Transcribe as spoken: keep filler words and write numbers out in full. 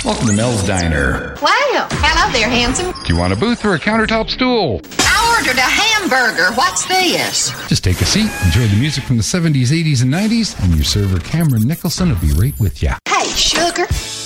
Welcome to Mel's Diner. Well, hello there, handsome. Do you want a booth or a countertop stool? I ordered a hamburger. What's this? Just take a seat, enjoy the music from the seventies, eighties, and nineties, and your server Cameron Nicholson will be right with you. Hey, sugar.